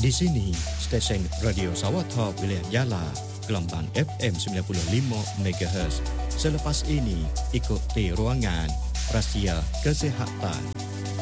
Di sini, stesen Radio Sawatha Wilayah Yala, gelombang FM 95 MHz. Selepas ini, ikuti ruangan Rahsia Kesihatan.